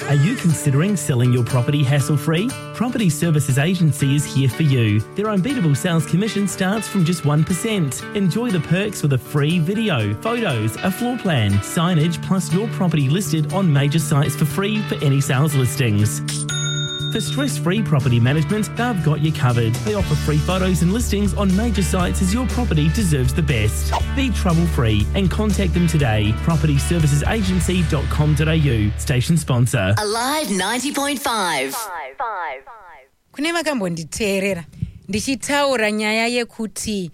Are you considering selling your property hassle-free? Property Services Agency is here for you. Their unbeatable sales commission starts from just 1%. Enjoy the perks with a free video, photos, a floor plan, signage, plus your property listed on major sites for free for any sales listings. For stress-free property management, they've got you covered. They offer free photos and listings on major sites as your property deserves the best. Be trouble-free and contact them today. propertyservicesagency.com.au. Station sponsor. Alive 90.5. Kune makambonditeerera ndichitaura nyaya yekuti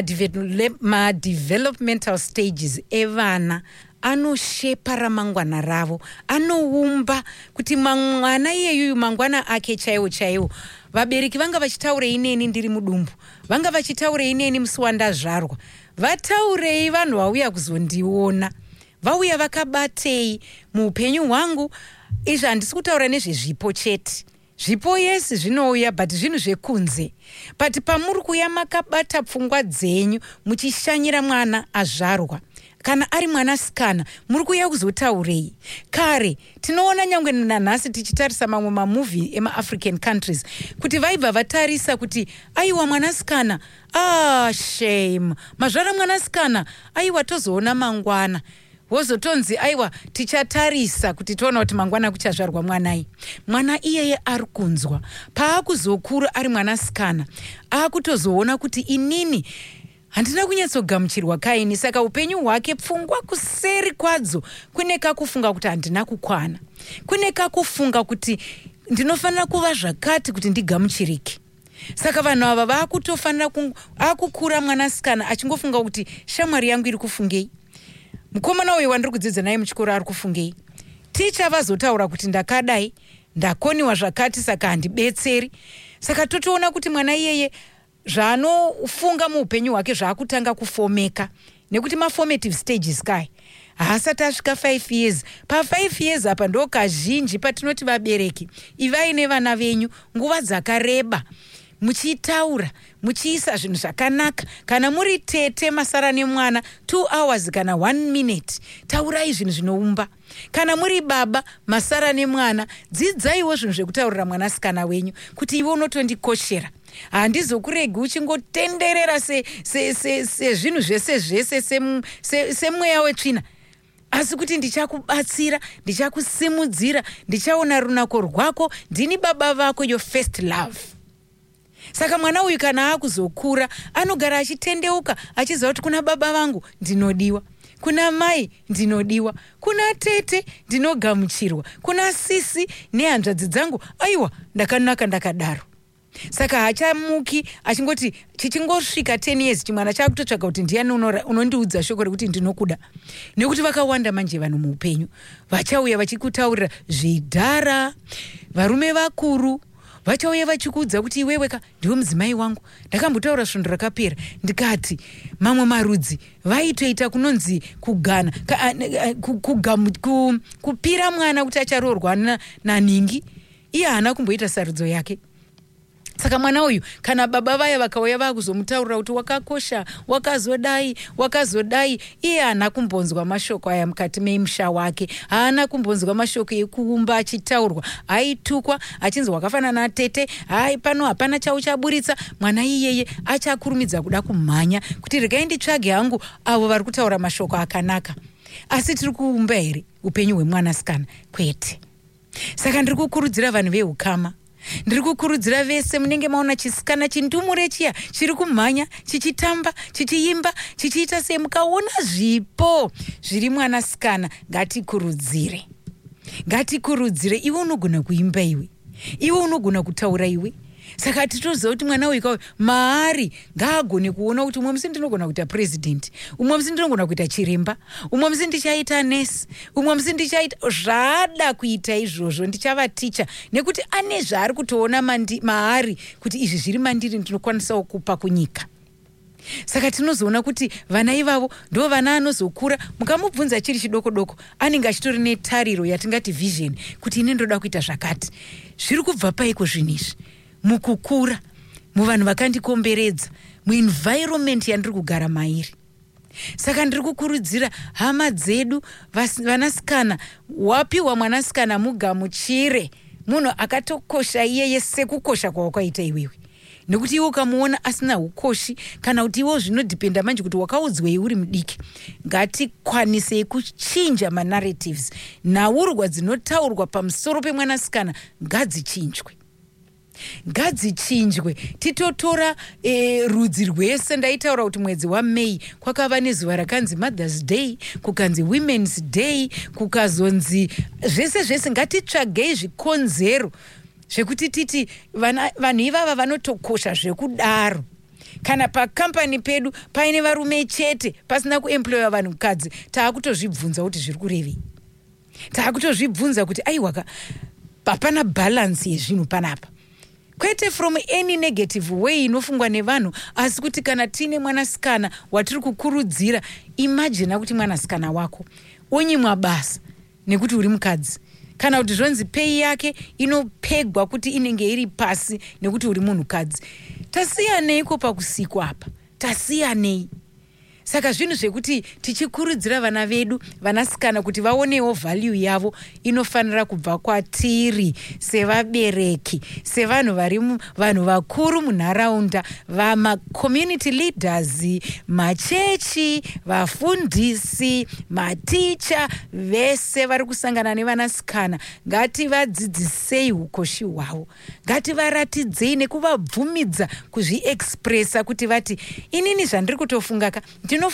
ma-developmental stages evana anoshepa ramangwana ravo, anoumba kuti mwana iyeyu mangwana ake chaiwo. Vabereki vanga vachitaurei ineni ndiri mudumbu, vanga vachitaurei ineni musi wandazvarwa, vataurei vanhu vauya kuzondiona, vauya vakabatei muupenyu hwangu. Izvi handisi kutaura nezvezvipo chete, zvipo yesi zvinouya, but zvinhu zvekunze. But pamuri kuya makabata pfungwa dzenyu muchishanyira mwana azvarwa, kana ari mwanasikana, muri kuya kuzotaurei. Kare tinoona nyangwe nanhasi tichitarisa mamwe mamovie ema-African countries kuti vaibva vatarisa kuti aiwa mwanasikana, shame, mazvara mwanasikana, aiwa tozoona mangwana. Wozotonzi aiwa tichatarisa kuti toona kuti mangwana kuchazvarwa mwanai. Mwana iyeye ari kunzwa paakuzokura ari mwanasikana, akutozoona kuti inini handina kunyatsogamuchirwa kaini, saka upenyu hwake pfungwa kuseri kwadzo kune kakufunga kuti handina kukwana, kune kakufunga kuti ndinofanira kuva zvakati kuti ndigamuchirike. Saka vanhu ava vakutofanira akukura mwanasikana achingofunga kuti shamwari yangu iri kufungei, mukomana uyu wandiri kudzidza naye muchikoro ari kufungei, ticha vazotaura kuti ndakadai, ndakoniwa zvakati, saka handibetseri. Saka totoona kuti mwana iyeye zvanofunga muupenyu hwake zvaakutanga kufomeka, nekuti ma-formative stages kai haasati asvika 5 years. Pa5 years apa ndo kazhinji patinoti vabereki ivai nevana venyu nguva dzakareba, muchitaura, muchiisa zvinhu zvakanaka. Kana muri tete masara nemwana 2 hours kana 1 minute, taurai zvinhu zvinoumba. Kana muri baba masara nemwana, dzidzaiwo zvinhu zvekutaurira mwanasikana wenyu kuti iwe unotondikoshera, handizokuregi uchingotenderera sezvinhu zvese semweya wetsvina, asi kuti ndichakubatsira, ndichakusimudzira, ndichaona runako rwako, ndini baba vako, your first love. Saka mwana uyu kana akuzokura anogara achitendeuka achiziva kuti kuna baba vangu ndinodiwa, kuna mai ndinodiwa, kuna tete ndinogamuchirwa, kuna sisi nehanzvadzi dzangu aiwa ndakanaka ndakadaro. Saka hachamuki achingoti chichingosvika 10 years chimwana chakutotsvaga kuti ndiani unondiudza shoko rekuti ndinokuda. Nekuti vakawanda manje vanhu muupenyu vachauya vachikutaurira zvidhara, varume vakuru vachauya vachikuudza kuti iwewe ndiwe mudzimai wangu. Ndakambotaura svondo rakapera ndikati mamwe marudzi vaitoita kunonzi kugana kupira mwana kuti acharoorwa naningi, iye haana kumboita sarudzo yake. Saka mwana uyu kana baba vaya vakauya vakuzomutaurira kuti wakakosha, wakazodai, iye haana kumbonzwa mashoko aya mukati memusha wake, haana kumbonzwa mashoko ekuumba achitaurwa, aitukwa achinzwa wakafanana natete, hai pano hapana chauchaburitsa. Mwana iyeye achakurumidza kuda kumhanya kuti regai nditsvage hangu avo vari kutaura mashoko akanaka. Asi tiri kuumba here upenyu hwemwanasikana? Kwete. Saka ndiri kukurudzira vanhu veukama, ndiri kukurudzira vese munenge maona chisikana chindumure chiya chiri kumhanya, chichitamba, chichiimba, chichiita semukaona zvipo zviri mwanasikana, ngatikurudzire. Iwe unogona kuimba, iwe unogona kutaura iwe. Saka titoziva kuti mwana uyu maari ngaagone kuona kuti umwe musi ndinogona kuita president, umwe musi ndinogona kuita chiremba, umwe musi ndichaita nesi, umwe musi ndichaita zvada kuita izvozvo, ndichava ticha, nekuti ane zvaari kutoona maari kuti izvi zviri mandiri ndinokwanisawo kupa kunyika. Saka tinozoona kuti vana ivavo ndo vana anozokura, mukamubvunza chiri chidoko anenge achitori netariro yatingati vision kuti ine ndoda kuita zvakati. Zviri kubva paiko zvinhu izvi? Mukukura, muvanhu vakandikomberedza, muenvironment yandiri kugara mairi. Saka ndiri kukurudzira hama dzedu vanasikana, wapiwa mwanasikana mugamuchire munhu akatokosha iyeye sekukosha kwawakaita iwewe. Nekuti iwe ukamuona asina ukoshi kana kuti iwe zvinodhipenda manje kuti wakaudzwei uri mudiki, ngatikwanisei kuchinja manarratives. Nhaurwa dzinotaurwa pamusoro pemwanasikana ngadzichinjwe. Ngadzichinjwe. Titotora rudzi rwese. Ndaitaura kuti mwedzi waMei kwakava nezuva rakanzi Mother's Day, kukanzi Women's Day, kukazonzi zvese ngatitsvagei zvikonzero zvekuti titi vanhu ivava vanotokosha zvekudaro. Kana pakambani pedu paine varume chete pasina kuemploya vanhukadzi, taakutozvibvunza kuti zviri kurevei. Taakutozvibvunza kuti aiwaka hapana balance yezvinhu panapa. Kwete from any negative way inofungwa nevanhu, asi kuti kana tine mwanasikana watiri kukurudzira, imagine kuti mwanasikana wako onyimwa basa nekuti uri mukadzi, kana kuti zvonzi pei yake inopegwa kuti inenge iri pasi nekuti uri munhukadzi. Tasiyaneiko pakusikwa apa? Tasiyanei. Saka zvinhu zvekuti tichikurudzira vana vedu vanasikana kuti vaonewo value yavo inofanira kubva kwatiri sevabereki, sevanhu vanhu vakuru munharaunda, community leaders, machechi, vafundisi, maticha, vese vari kusangana nevanasikana. Ngativadzidzisei ukoshi hwavo. Ngativaratidzei nekuvabvumidza kuzviexpressa kuti vati inini zvandiri kutofungaka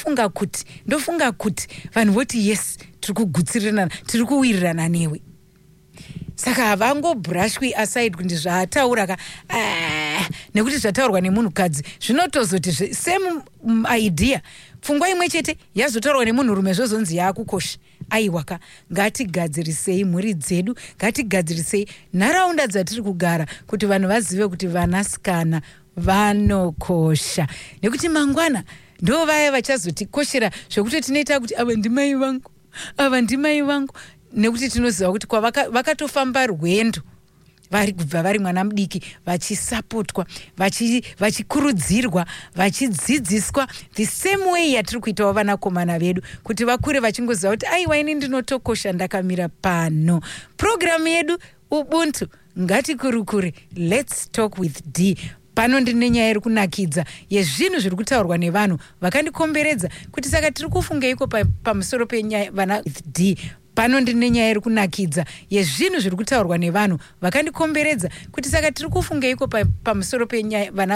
ndofunga kuti vanhu voti yes, tiri kugutsirirana, tiri kuwirirana newe. Saka havangobrushwi aside kuti zvaataura nekuti zvataurwa nemunhukadzi zvinotozoti same idea, pfungwa imwe chete yazotaurwa nemunhurume zvozonzi yaakukosha. Aiwaka, ngatigadzirisei mhuri dzedu, ngatigadzirisei nharaunda dzatiri kugara kuti vanhu vazive kuti vanasikana vanokosha. Nekuti mangwana ndo vaya vachazotikoshera zvokuti tinoita kuti ava ndimai vangu, ava ndimai vangu, nekuti tinoziva kuti vakatofamba rwendo vari kubva vari mwana mudiki vachisapotwa, vachikurudzirwa, vachidzidziswa the same way yatiri kuitawo vanakomana vedu kuti vakure vachingoziva kuti aiwa ini ndinotokosha ndakamira pano. Programu yedu Ubuntu ngatikurukure, let's talk with D. Pano ndine nyaya iri kunakidza yezvinhu zviri kutaurwa nevanhu vakandikomberedza kuti saka tiri kufungeiko pamusoro penyaya vana with D. Pano ndine nyaya iri kunakidza yezvinhu zviri kutaurwa nevanhu vakandikomberedza kuti saka tiri kufungeiko pamusoro penyaya vana